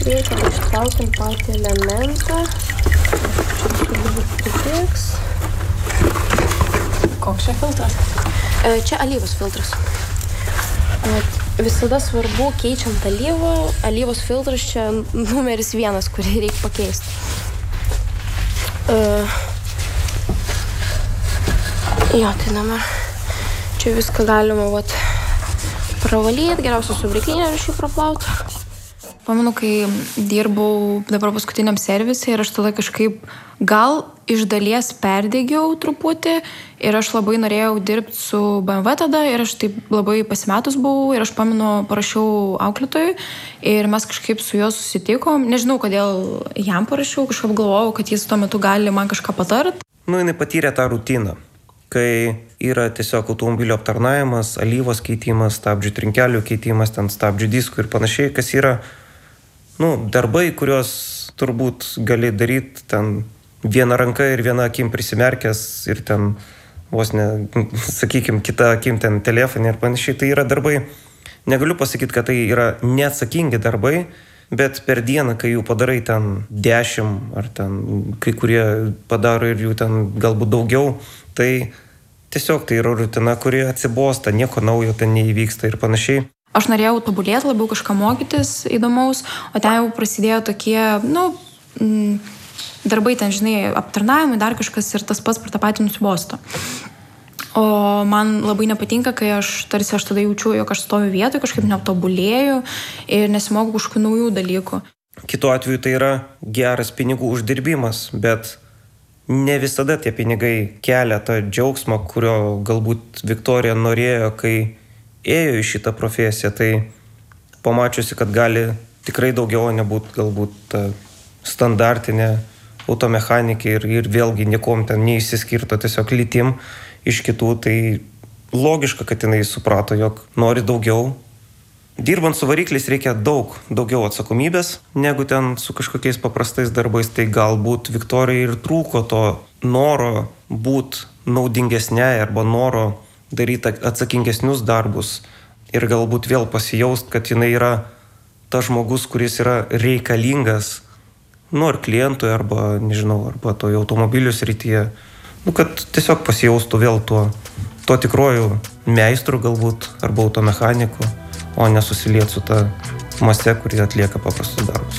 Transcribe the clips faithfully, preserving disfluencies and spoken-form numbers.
reikia, kad ištraukim patį elementą. Čia turbūt pritiks. Koks čia filtras? Čia alyvos filtras. Visada svarbu, keičiant alyvą, alyvos filtras čia numeris vienas, kurį reikia pakeisti. Uh, jo, tai dabar čia viską galima vat, pravalyti, geriausia su briklinė ir šį praplauti. Pamenu, kai dirbau dabar paskutiniam servise ir aš tada kažkaip gal iš dalies perdėgiau truputį ir aš labai norėjau dirbti su B M W tada ir aš taip labai pasimetus buvau ir aš pamenu, parašiau auklėtojui ir mes kažkaip su juo susitikom. Nežinau, kodėl jam parašiau, kažkaip galvojau, kad jis tuo metu gali man kažką patart. Nu, jinai patyrė tą rutiną, kai yra tiesiog automobilio aptarnavimas, alyvos keitimas, stabdžių trinkelių keitimas, ten stabdžių diskų ir panašiai, kas yra nu, darbai, kuriuos turbūt gali daryti ten viena ranka ir viena akim prisimerkęs ir ten vos ne, sakykim, kita akim ten telefonė ir panašiai. Tai yra darbai, negaliu pasakyti, kad tai yra neatsakingi darbai, bet per dieną, kai jų padarai ten dešimt ar ten kai kurie padaro ir jų ten galbūt daugiau, tai tiesiog tai yra rutina, kuri atsibosta, nieko naujo ten neįvyksta ir panašiai. Aš norėjau tobulėti, labiau kažką mokytis įdomaus, o ten jau prasidėjo tokie, nu, m, darbai ten, žinai, aptarnavimai, dar kažkas ir tas pats per tą patį nusibosto. O man labai nepatinka, kai aš, tarsi aš tada jaučiu, jog aš stoviu vietoje, kažkaip netobulėju ir nesimokau kažkokių naujų dalykų. Kitu atveju tai yra geras pinigų uždirbimas, bet ne visada tie pinigai kelia tą džiaugsmą, kurio galbūt Viktorija norėjo, kai ėjo į šitą profesiją, tai pamačiusi, kad gali tikrai daugiau nebūt galbūt standartinė automechanikė ir, ir vėlgi niekom ten neįsiskirto tiesiog lytim iš kitų, tai logiška, kad jinai suprato, jog nori daugiau. Dirbant su varikliais reikia daug, daugiau atsakomybės, negu ten su kažkokiais paprastais darbais, tai galbūt Viktorijai ir trūko to noro būt naudingesnei arba noro daryti atsakingesnius darbus ir galbūt vėl pasijaust, kad jinai yra tas žmogus, kuris yra reikalingas nu ar klientui arba, nežinau, arba toje automobilių srityje, nu kad tiesiog pasijaustų vėl tuo, tuo tikroju meistru galbūt arba automechaniku, o nesusiliet su ta mase, kuri atlieka paprastus darbus.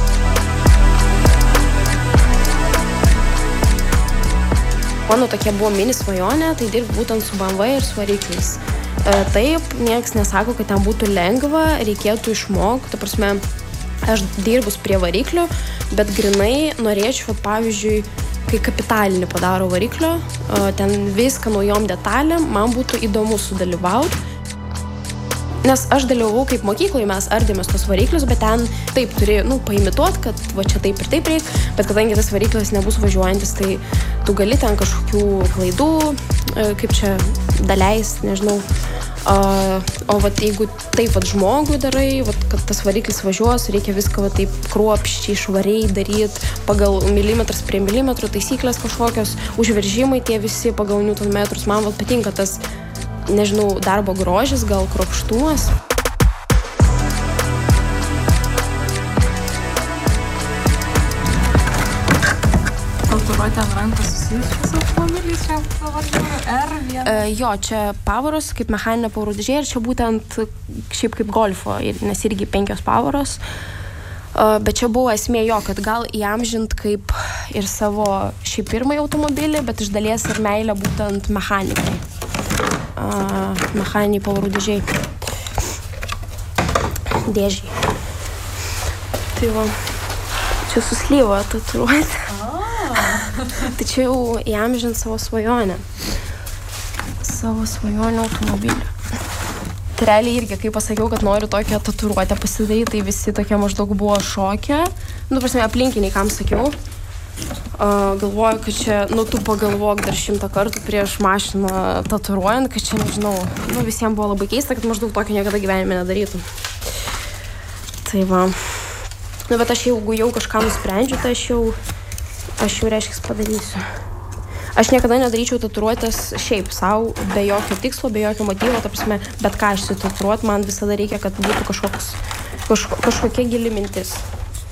Mano tokia buvo mini svajonė, tai dirbti būtent su B M W ir su varikliais. E, taip, nieks nesako, kad ten būtų lengva, reikėtų išmokti, ta prasme, aš dirbus prie variklių, bet grinai norėčiau, pavyzdžiui, kai kapitalinį padaro variklio, e, ten viską naujom detalėm, man būtų įdomu sudalyvauti. Nes aš dalyvau kaip mokykloje, mes ardėmės tos variklius, bet ten taip turi, nu, paimituoti, kad va čia taip ir taip reikia, bet kadangi tas variklis nebus važiuojantis, tai tu gali ten kažkokių klaidų, kaip čia daleis, nežinau. O, o vat jeigu taip vat žmogui darai, vat, kad tas variklis važiuos, reikia viską vat taip kruopščiai, švariai daryti, pagal milimetras prie milimetro taisyklės kažkokios, užveržimai tie visi pagal newtonmetrus, man vat patinka tas, nežinau, darbo grožis, gal kruopštumas. Tatuiruotė ant rankos susijusi su automobiliais čia pavardžiuoju R vienas. E, jo, čia pavaros, kaip mechaninė pavarų dėžė ir čia būtent šiaip kaip golfo, nes irgi penkios pavaros. E, bet čia buvo esmė jo, kad gal įamžint kaip ir savo šiaip pirmąjį automobilį, bet iš dalies ir meilę būtent mechanikai. Uh, mechaniniai pavarų dėžiai. Dėžiai. Tai va, čia suslyvo tatuiruotė. Tai čia jau įamžint savo svajonę. Savo svajonę automobilį. Tai realiai irgi, kai pasakiau, kad noriu tokią tatuiruotę pasidaryti, tai visi tokie maždaug buvo šokę. Nu, prasme, aplinkiniai, kam sakiau. Uh, galvoju, kad čia, nu, tu pagalvok dar šimtą kartų prieš mašiną tatuiruojant, kad čia, nežinau, nu, visiems buvo labai keista, kad maždaug tokio niekada gyvenime nedarytų. Tai va. Nu, bet aš jeigu jau kažką nusprendžiu, tai aš jau, aš jau reiškia padarysiu. Aš niekada nedaryčiau tatuiruotės šiaip savo, be jokio tikslo, be jokio motyvo, ta prasme, bet ką aš tatuiruot, man visada reikia, kad būtų kažkoks, kažko, kažkokia gili mintis.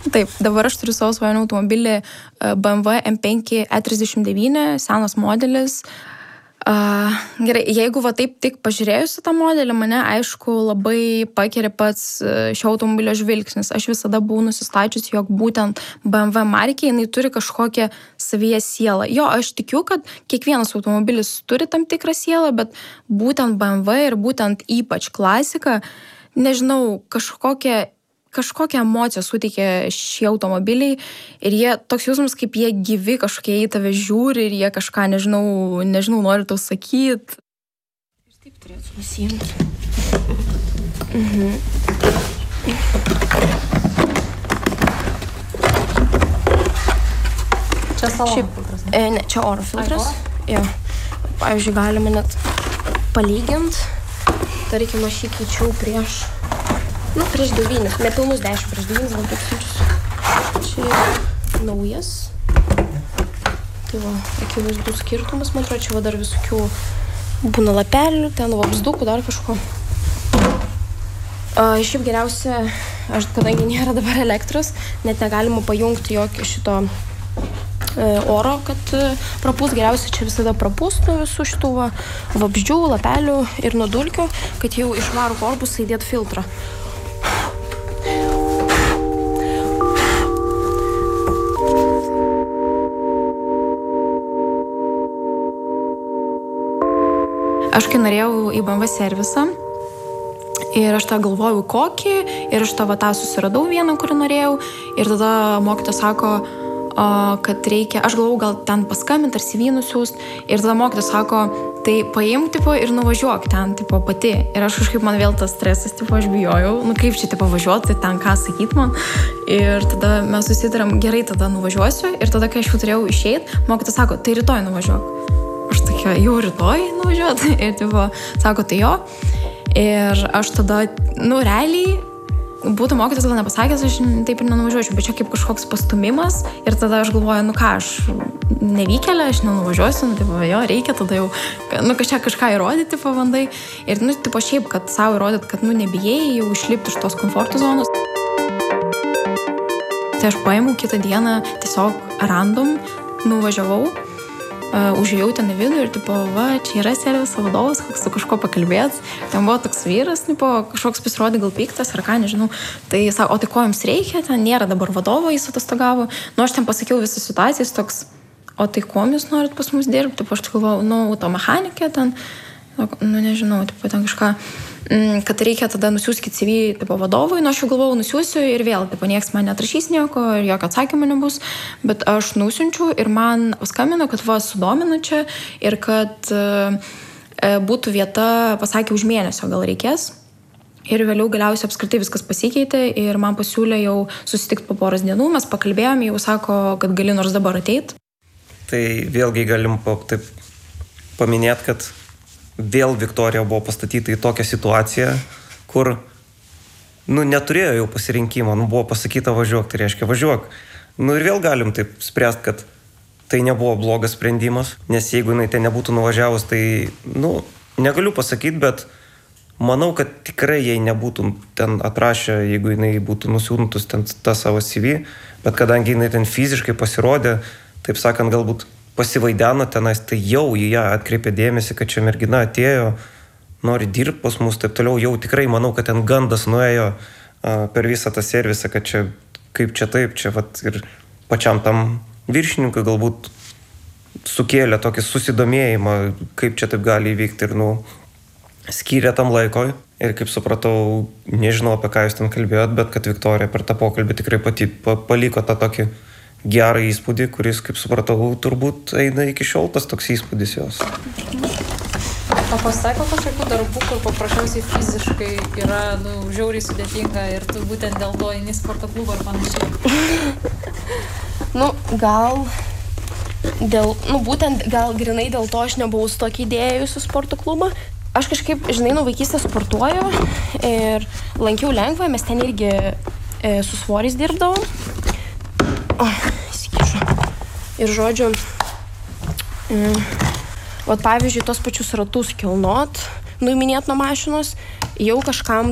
Taip, dabar aš turiu savo svajonių automobilį B M W M penki E trisdešimt devyni, senas modelis. Uh, gerai, jeigu va taip tik pažiūrėjusi tą modelį, mane aišku labai pakėrė pats šio automobilio žvilgsnis. Aš visada buvau nusistačiusi, jog būtent B M W markė, jinai turi kažkokią savyje sielą. Jo, aš tikiu, kad kiekvienas automobilis turi tam tikrą sielą, bet būtent B M W ir būtent ypač klasika, nežinau, kažkokią kažkokią emociją suteikia šie automobiliai ir jie, toks jausmas, kaip jie gyvi, kažkokie į tave žiūri ir jie kažką, nežinau, nežinau, nori tau sakyti. Ir taip turėtų nusiimti. Mhm. Čia salono Šiaip, filtras, ne? E, ne, čia oro filtras. Jo. Pavyzdžiui, galima net palyginti. Tarkim, aš jį keičiau prieš Nu, prieš devynis, nepilnus dešimt, prieš devynis gal tūkstančius. Čia yra naujas. Tai va, akivaizdus skirtumas, man atrodo, čia va dar visokių būna lapelių, ten vabzdukų, dar kažko. A, šiaip geriausia, aš, kadangi nėra dabar elektros, net negalima pajungti jokio šito e, oro, kad e, prapūs. Geriausia čia visada prapūst nuo visų šitų va, vabzdžių, lapelių ir nuo dulkių, kad jau išvarų korpusą įdėt filtrą. Aš kai norėjau į B M W servisą ir aš tą galvojau kokį ir aš tą va tą susiradau vieną, kurį norėjau ir tada mokytojas sako, kad reikia, aš galvojau gal ten paskambinti ar C V nusiųst ir tada mokytojas sako, tai paimk tipo ir nuvažiuok ten tipo pati ir aš kažkaip man vėl tas stresas, tipo aš bijojau, nu kaip čia tipo važiuoti, ten ką sakyt man ir tada mes susitarėm, gerai tada nuvažiuosiu ir tada kai aš jau turėjau išeit, mokytojas sako, tai rytoj nuvažiuok. Aš tokia, jau rytoj nuvažiuoti ir tipo, sako, tai jo. Ir aš tada, nu, realiai, būtų mokytas tada nepasakęs, aš taip ir nenuvažiuočiau, bet čia kaip kažkoks pastumimas ir tada aš galvoju, nu ką, aš nevykėlė, aš nenuvažiuosiu, nu, tipo, jo, reikia tada jau, nu, kažką kažką įrodyti, tipo, bandai. Ir, nu, tipo, šiaip, kad savo įrodyt, kad, nu, nebijai jau išlipti iš tos komforto zonos. Tai aš paėmiau kitą dieną, tiesiog random, nuvažiavau. Uh, užėjau ten į vidų ir, tipo, va, čia yra serviso vadovas, koks su kažko pakalbėt. Ten buvo toks vyras, tipo, kažkoks pasirodė gal piktas ar ką, nežinau. Tai jis sako, o tai ko jums reikia, ten nėra dabar vadovo, jis atostogavo. Nu, aš ten pasakiau visą situaciją, jis toks, o tai ko jūs norit pas mus dirbti? Tipo, aš tik galvojau, nu, automechanikė ten, nu, nežinau, tipo, ten kažką, kad reikia tada nusiųskit C V, tipo, vadovui. Nu, aš jau galvojau, nusiųsiu ir vėl, tipo, nieks man neatrašys nieko ir jokio atsakymo nebus. Bet aš nusiunčiu ir man paskambino, kad va, sudomino čia ir kad e, būtų vieta, pasakė, už mėnesio gal reikės. Ir vėliau galiausiai apskritai viskas pasikeitė ir man pasiūlė jau susitikti po poros dienų. Mes pakalbėjom, jau sako, kad gali nors dabar ateit. Tai vėlgi galim taip paminėti, kad vėl Viktorija buvo pastatyta į tokią situaciją, kur, nu, neturėjo jau pasirinkimo, nu, buvo pasakyta važiuok, tai reiškia važiuok. Nu, ir vėl galim taip spręsti, kad tai nebuvo blogas sprendimas, nes jeigu jinai ten nebūtų nuvažiavus, tai, nu, negaliu pasakyti, bet manau, kad tikrai jai nebūtų ten atrašę, jeigu jinai būtų nusiuntus ten tą savo C V, bet kadangi jinai ten fiziškai pasirodė, taip sakant, galbūt pasivaideno tenais, tai jau į ją atkreipė dėmesį, kad čia mergina atėjo, nori dirbti pas mus, taip toliau, jau tikrai manau, kad ten gandas nuėjo a, per visą tą servisą, kad čia, kaip čia taip, čia vat, ir pačiam tam viršininkui galbūt sukėlė tokį susidomėjimą, kaip čia taip gali įvykti ir, nu, skyrė tam laiko. Ir kaip supratau, nežinau, apie ką jūs ten kalbėjot, bet kad Viktorija per tą pokalbį tikrai pati pa, paliko tą tokį gerą įspūdį, kuris, kaip supratau, turbūt eina iki šiol tas toks įspūdis jos. O pasitaiko kažkokių darbų, kur paprasčiausiai fiziškai yra, nu, žiauriai sudėtinga ir tu būtent dėl to eini sporto klubą ar panašiai? Nu, gal dėl, nu, būtent gal grinai dėl to aš nebuvau su tokį įdėjus į sporto klubą. Aš kažkaip, žinai, nuo vaikystės sportuoju ir lankiau lengvą, mes ten irgi e, su svoriais dirbdavom. O, įsikišo. Ir žodžiu, mm, vat pavyzdžiui, tos pačius ratus kilnot, nuiminėt nuo mašinos, jau kažkam